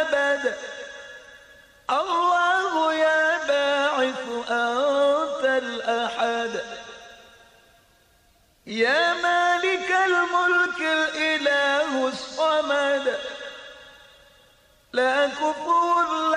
أبد. الله يا باعث أنت الأحد، يا مالك الملك الإله الصمد، لا كفور